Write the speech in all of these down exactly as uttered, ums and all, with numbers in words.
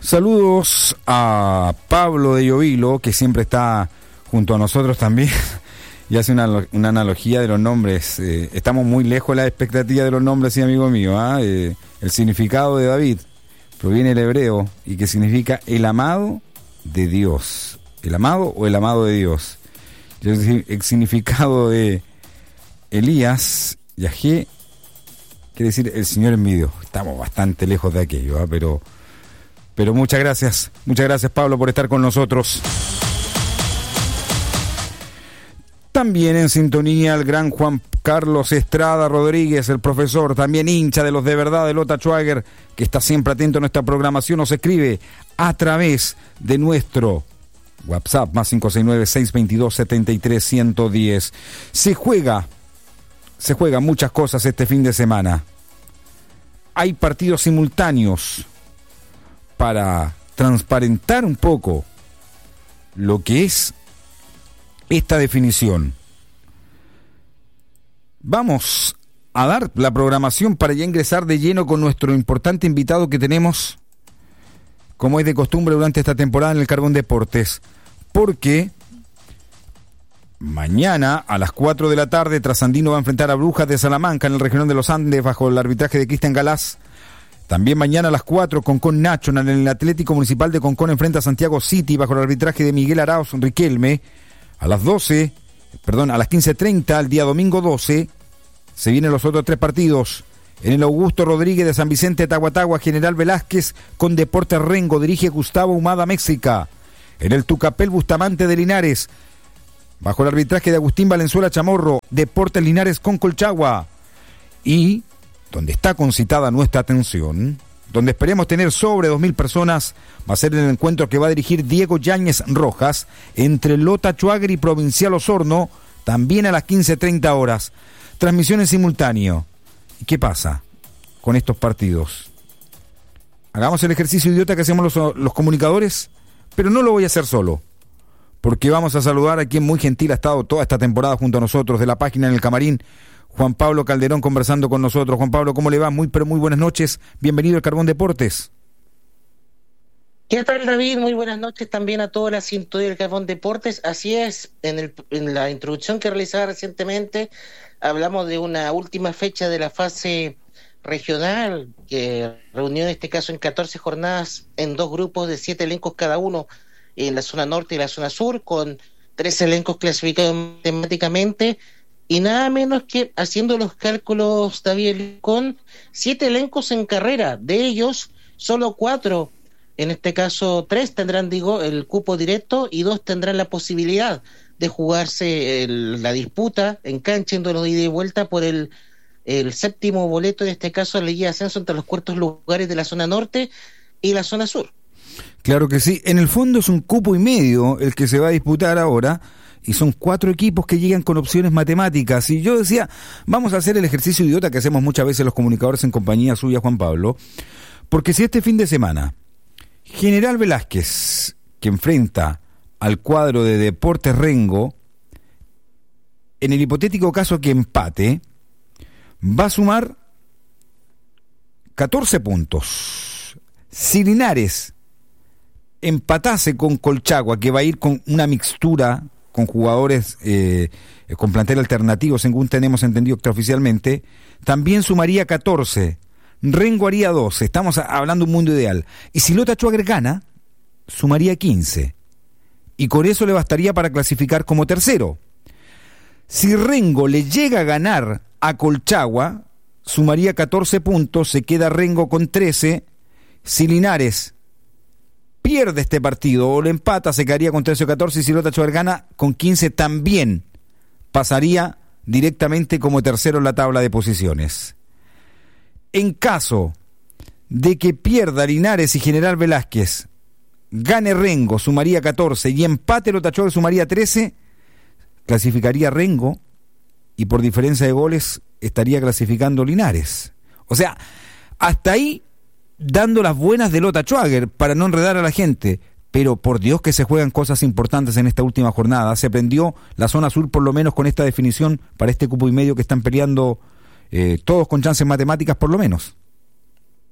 Saludos a Pablo de Llovilo, que siempre está junto a nosotros también, y hace una, una analogía de los nombres. Eh, estamos muy lejos de la expectativa de los nombres, sí, amigo mío. ¿eh? Eh, el significado de David proviene del hebreo y que significa el amado de Dios. ¿El amado o el amado de Dios? El significado de Elías, Yahé, quiere decir el Señor en medio. Estamos bastante lejos de aquello, ¿eh? pero... Pero muchas gracias, muchas gracias Pablo por estar con nosotros. También en sintonía el gran Juan Carlos Estrada Rodríguez, el profesor, también hincha de los de verdad de Lota Schwager, que está siempre atento a nuestra programación, nos escribe a través de nuestro WhatsApp, más cinco seis nueve, seis dos dos, siete tres uno cero. Se juega, se juegan muchas cosas este fin de semana. Hay partidos simultáneos. Para transparentar un poco lo que es esta definición, vamos a dar la programación para ya ingresar de lleno con nuestro importante invitado que tenemos, como es de costumbre durante esta temporada en el Carbón Deportes, porque mañana a las cuatro de la tarde Trasandino va a enfrentar a Brujas de Salamanca en el Regional de los Andes bajo el arbitraje de Cristian Galás. También mañana a las cuatro, Concón National en el Atlético Municipal de Concón enfrenta a Santiago City bajo el arbitraje de Miguel Arauz Riquelme. A las doce, perdón, a las quince treinta, el día domingo doce, se vienen los otros tres partidos. En el Augusto Rodríguez de San Vicente de Tahuatahua, General Velázquez con Deportes Rengo, dirige Gustavo Humada México. En el Tucapel Bustamante de Linares, bajo el arbitraje de Agustín Valenzuela Chamorro, Deportes Linares con Colchagua. Y donde está concitada nuestra atención, donde esperemos tener sobre dos mil personas, va a ser el encuentro que va a dirigir Diego Yáñez Rojas entre Lota Schwager y Provincial Osorno, también a las quince treinta horas. Transmisión en simultáneo. ¿Y qué pasa con estos partidos? Hagamos el ejercicio idiota que hacemos los, los comunicadores, pero no lo voy a hacer solo, porque vamos a saludar a quien muy gentil ha estado toda esta temporada junto a nosotros de la página En el Camarín, Juan Pablo Calderón, conversando con nosotros. Juan Pablo, ¿cómo le va? Muy, pero muy buenas noches. Bienvenido al Carbón Deportes. ¿Qué tal, David? Muy buenas noches también a toda la sintonía del Carbón Deportes. Así es, en, el, en la introducción que realizaba recientemente, hablamos de una última fecha de la fase regional, que reunió en este caso en catorce jornadas en dos grupos de siete elencos cada uno, en la zona norte y la zona sur, con tres elencos clasificados matemáticamente. Y nada menos que haciendo los cálculos, David, con siete elencos en carrera. De ellos, solo cuatro, en este caso tres, tendrán, digo, el cupo directo y dos tendrán la posibilidad de jugarse el, la disputa en cancha, en duelo de ida y vuelta por el, el séptimo boleto, en este caso, la Liga de Ascenso entre los cuartos lugares de la zona norte y la zona sur. Claro que sí. En el fondo es un cupo y medio el que se va a disputar ahora. Y son cuatro equipos que llegan con opciones matemáticas. Y yo decía, vamos a hacer el ejercicio idiota que hacemos muchas veces los comunicadores en compañía suya, Juan Pablo. Porque si este fin de semana General Velázquez, que enfrenta al cuadro de Deportes Rengo, en el hipotético caso que empate, va a sumar catorce puntos. Si Linares empatase con Colchagua, que va a ir con una mixtura con jugadores eh, con plantel alternativo, según tenemos entendido extraoficialmente, también sumaría catorce. Rengo haría doce. Estamos hablando de un mundo ideal. Y si Lota Schwager gana, sumaría quince. Y con eso le bastaría para clasificar como tercero. Si Rengo le llega a ganar a Colchagua, sumaría catorce puntos, se queda Rengo con trece. Si Linares pierde este partido o lo empata, se quedaría con trece o catorce, y si Lota Schwager gana con quince, también pasaría directamente como tercero en la tabla de posiciones. En caso de que pierda Linares y General Velázquez, gane Rengo, sumaría catorce, y empate Lota Schwager, sumaría trece, clasificaría Rengo, y por diferencia de goles estaría clasificando Linares. O sea, hasta ahí dando las buenas de Lota Schwager para no enredar a la gente, pero por Dios que se juegan cosas importantes en esta última jornada. Se prendió la zona sur por lo menos con esta definición para este cupo y medio que están peleando eh, todos con chances matemáticas por lo menos.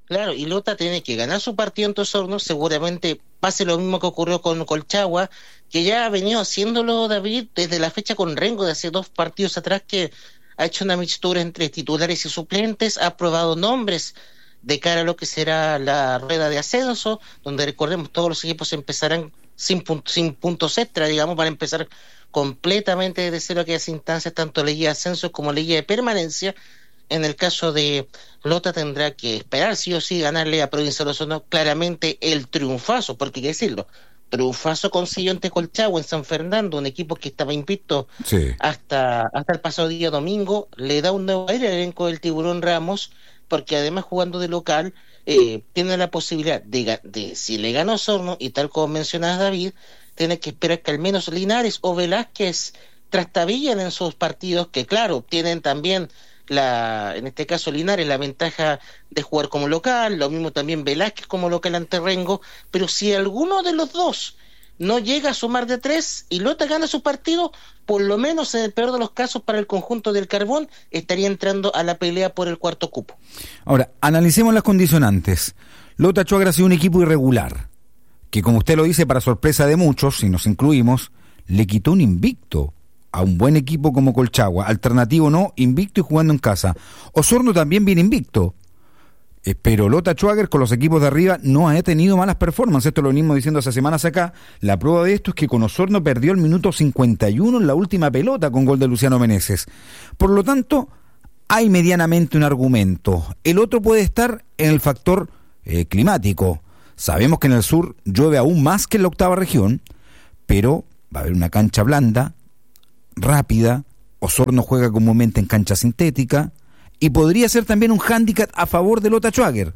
Claro, y Lota tiene que ganar su partido en Osorno, seguramente pase lo mismo que ocurrió con Colchagua, que ya ha venido haciéndolo David desde la fecha con Rengo de hace dos partidos atrás, que ha hecho una mixtura entre titulares y suplentes, ha probado nombres de cara a lo que será la rueda de ascenso, donde recordemos todos los equipos empezarán sin, punto, sin puntos extra, digamos, para empezar completamente desde cero aquellas instancias, tanto ley de ascenso como ley de permanencia. En el caso de Lota tendrá que esperar sí o sí ganarle a Provincia de Osorno claramente el triunfazo, porque hay que decirlo, triunfazo consiguió ante Colchagua en San Fernando, un equipo que estaba invicto Sí. hasta, hasta el pasado día domingo, le da un nuevo aire al elenco del Tiburón Ramos, porque además jugando de local eh, tiene la posibilidad de, de, si le gana Osorno, y tal como mencionas David, tiene que esperar que al menos Linares o Velázquez trastabillen en sus partidos, que claro, tienen también la, en este caso Linares, la ventaja de jugar como local, lo mismo también Velázquez como local ante Rengo, pero si alguno de los dos no llega a sumar de tres y Lota gana su partido, por lo menos en el peor de los casos para el conjunto del Carbón, estaría entrando a la pelea por el cuarto cupo. Ahora, analicemos las condicionantes. Lota Achuaga ha sido un equipo irregular, que como usted lo dice, para sorpresa de muchos, si nos incluimos, le quitó un invicto a un buen equipo como Colchagua, alternativo no, invicto y jugando en casa. Osorno también viene invicto, eh, pero Lota Achuaga con los equipos de arriba no ha tenido malas performances, esto lo venimos diciendo hace semanas acá. La prueba de esto es que con Osorno perdió el minuto cincuenta y uno en la última pelota con gol de Luciano Meneses. Por lo tanto, hay medianamente un argumento. El otro puede estar en el factor eh, climático. Sabemos que en el sur llueve aún más que en la octava región, pero va a haber una cancha blanda, rápida. Osorno juega comúnmente en cancha sintética y podría ser también un hándicap a favor de Lota Achuaga.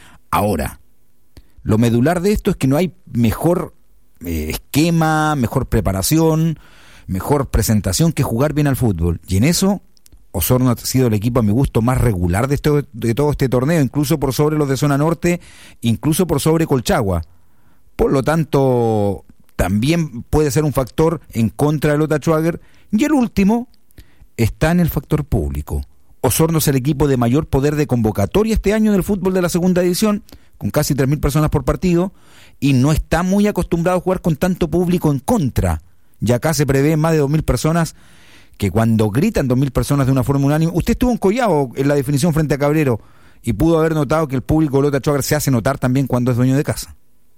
Ahora, lo medular de esto es que no hay mejor eh, esquema, mejor preparación, mejor presentación que jugar bien al fútbol, y en eso Osorno ha sido el equipo a mi gusto más regular de, este, de todo este torneo, incluso por sobre los de zona norte, incluso por sobre Colchagua. Por lo tanto, también puede ser un factor en contra de Lota Achuaga. Y el último está en el factor público. Osorno es el equipo de mayor poder de convocatoria este año del fútbol de la segunda división, con casi tres mil personas por partido, y no está muy acostumbrado a jugar con tanto público en contra. Ya acá se prevé más de dos mil personas, que cuando gritan dos mil personas de una forma unánime... Usted estuvo en Collao en la definición frente a Cabrero y pudo haber notado que el público de Lota Achuaga se hace notar también cuando es dueño de casa.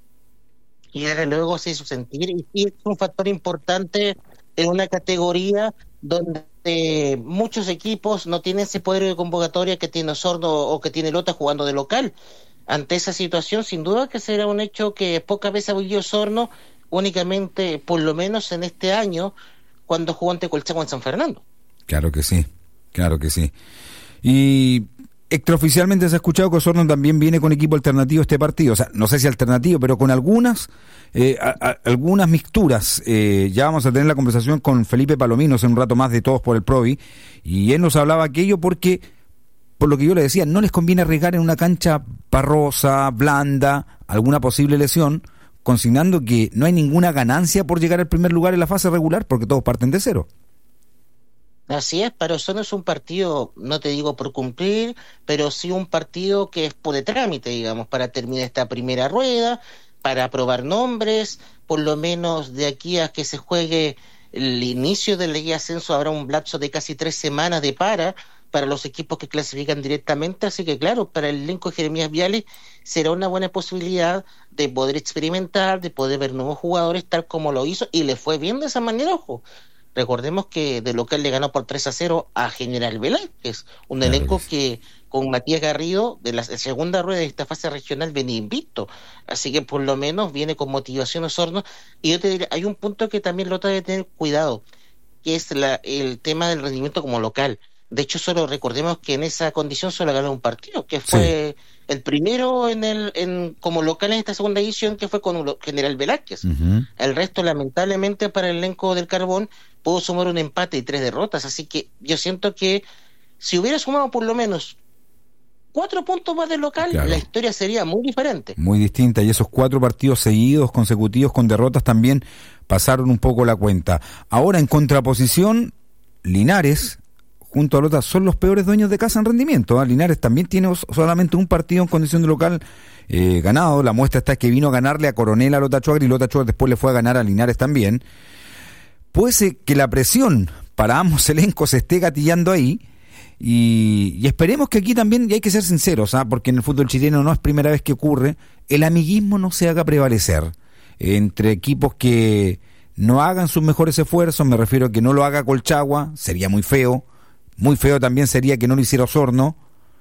Y desde luego se hizo sentir, y sí es un factor importante en una categoría donde muchos equipos no tienen ese poder de convocatoria que tiene Osorno o que tiene Lota jugando de local. Ante esa situación, sin duda que será un hecho que pocas veces ha vivido Osorno, únicamente, por lo menos en este año, cuando jugó ante Colchagua en San Fernando. Claro que sí, claro que sí. Y extraoficialmente se ha escuchado que Osorno también viene con equipo alternativo este partido, o sea, no sé si alternativo, pero con algunas eh, a, a, algunas mixturas. Eh, ya vamos a tener la conversación con Felipe Palominos en un rato más de Todos por el Provi, y él nos hablaba aquello porque, por lo que yo le decía, no les conviene arriesgar en una cancha parrosa, blanda, alguna posible lesión, consignando que no hay ninguna ganancia por llegar al primer lugar en la fase regular, porque todos parten de cero. Así es, para Osorno es un partido, no te digo por cumplir, pero sí un partido que es por de trámite, digamos, para terminar esta primera rueda, para aprobar nombres, por lo menos de aquí a que se juegue el inicio del Liga Ascenso habrá un lapso de casi tres semanas de para, para los equipos que clasifican directamente, así que claro, para el elenco de Jeremías Viales será una buena posibilidad de poder experimentar, de poder ver nuevos jugadores tal como lo hizo, y le fue bien de esa manera, ojo. Recordemos que de local le ganó por tres a cero a General Velázquez, un claro elenco que, que con Matías Garrido de la segunda rueda de esta fase regional venía invicto, así que por lo menos viene con motivación Osorno. Y yo te diría, hay un punto que también Lota debe tener cuidado, que es la, el tema del rendimiento como local. De hecho, solo recordemos que en esa condición solo ganó un partido, que fue sí. el primero en el en como local en esta segunda edición, que fue con General Velázquez. Uh-huh. El resto, lamentablemente, para el elenco del Carbón, pudo sumar un empate y tres derrotas. Así que yo siento que si hubiera sumado por lo menos cuatro puntos más de local, claro, la historia sería muy diferente. Muy distinta, y esos cuatro partidos seguidos, consecutivos, con derrotas también pasaron un poco la cuenta. Ahora, en contraposición, Linares junto a Lota, son los peores dueños de casa en rendimiento. ¿eh? Linares también tiene solamente un partido en condición de local eh, ganado. La muestra está que vino a ganarle a Coronel a Lota Schwager y Lota Schwager después le fue a ganar a Linares también. Puede ser que la presión para ambos elencos se esté gatillando ahí. Y, y esperemos que aquí también, y hay que ser sinceros, ¿ah? porque en el fútbol chileno no es primera vez que ocurre, el amiguismo no se haga prevalecer entre equipos que no hagan sus mejores esfuerzos. Me refiero a que no lo haga Colchagua, sería muy feo, muy feo también sería que no lo hiciera Osorno,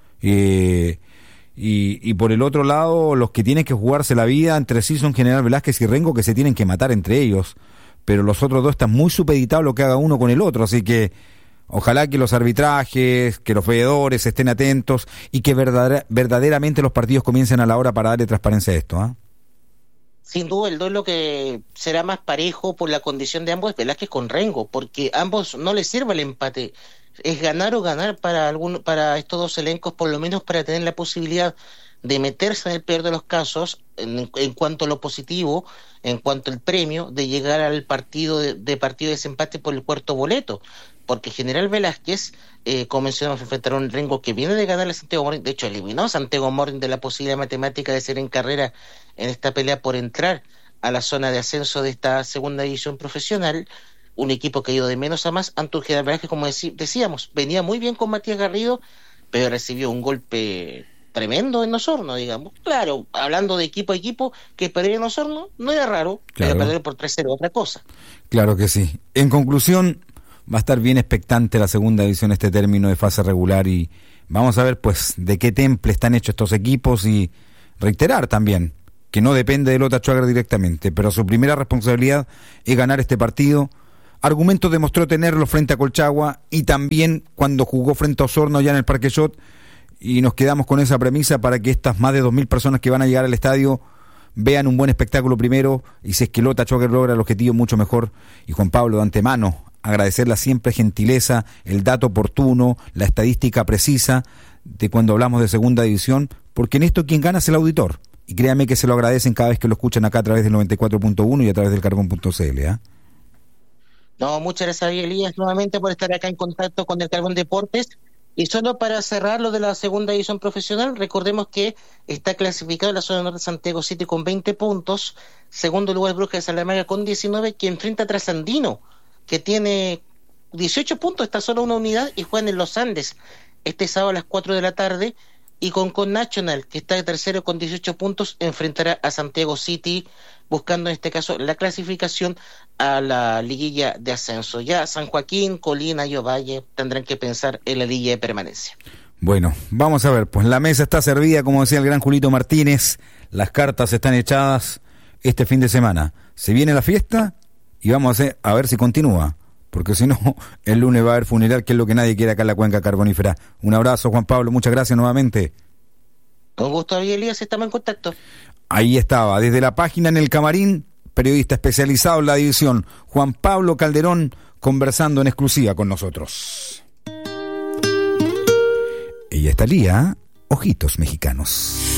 eh, y, y por el otro lado los que tienen que jugarse la vida entre sí son General Velázquez y Rengo, que se tienen que matar entre ellos, pero los otros dos están muy supeditados a lo que haga uno con el otro, así que ojalá que los arbitrajes, que los veedores estén atentos y que verdadera, verdaderamente los partidos comiencen a la hora para darle transparencia a esto. ¿eh? Sin duda el duelo que será más parejo por la condición de ambos es Velázquez con Rengo, porque a ambos no les sirve el empate. Es ganar o ganar para algún, para estos dos elencos, por lo menos para tener la posibilidad de meterse en el peor de los casos, en, en cuanto a lo positivo, en cuanto al premio, de llegar al partido de, de partido de desempate por el cuarto boleto. Porque General Velázquez, eh, como mencionamos, enfrentaron a un Rengo que viene de ganarle a Santiago Morning, de hecho eliminó a Santiago Morning de la posibilidad matemática de ser en carrera en esta pelea por entrar a la zona de ascenso de esta segunda división profesional, un equipo que ha ido de menos a más, ante un General Velázquez, como decí, decíamos, venía muy bien con Matías Garrido, pero recibió un golpe tremendo en Osorno, digamos. Claro, hablando de equipo a equipo, que perder en Osorno no era raro, claro. Pero perder por tres cero otra cosa. Claro que sí. En conclusión, va a estar bien expectante la segunda división, este término de fase regular, y vamos a ver pues de qué temple están hechos estos equipos, y reiterar también que no depende de Lota Schwager directamente, pero su primera responsabilidad es ganar este partido. Argumentos demostró tenerlo frente a Colchagua y también cuando jugó frente a Osorno ya en el Parque Shot, y nos quedamos con esa premisa para que estas más de dos mil personas que van a llegar al estadio vean un buen espectáculo primero, y si es que Lota Schwager logra el objetivo, mucho mejor. Y Juan Pablo, de antemano, agradecer la siempre gentileza, el dato oportuno, la estadística precisa de cuando hablamos de segunda división, porque en esto quien gana es el auditor, y créanme que se lo agradecen cada vez que lo escuchan acá a través del noventa y cuatro punto uno y a través del carbón punto c l. ¿eh? No, muchas gracias, Elías, nuevamente por estar acá en contacto con el Carbón Deportes. Y solo para cerrar lo de la segunda división profesional, recordemos que está clasificado en la zona norte de Santiago City con veinte puntos, segundo lugar Brujas de Salamanca con diecinueve, que enfrenta a Trasandino, que tiene dieciocho puntos, está solo una unidad, y juegan en Los Andes este sábado a las cuatro de la tarde, y con Con National, que está de tercero con dieciocho puntos, enfrentará a Santiago City, buscando en este caso la clasificación a la liguilla de ascenso. Ya San Joaquín, Colina y Ovalle tendrán que pensar en la liguilla de permanencia. Bueno, vamos a ver, pues la mesa está servida, como decía el gran Julito Martínez, las cartas están echadas este fin de semana. Se viene la fiesta y vamos a, hacer, a ver si continúa, porque si no, el lunes va a haber funeral, que es lo que nadie quiere acá en la cuenca carbonífera. Un abrazo, Juan Pablo, muchas gracias nuevamente. Con gusto, David Elías, estamos en contacto. Ahí estaba, desde la página En el Camarín, periodista especializado en la división, Juan Pablo Calderón, conversando en exclusiva con nosotros. Ella está Lía, Ojitos Mexicanos.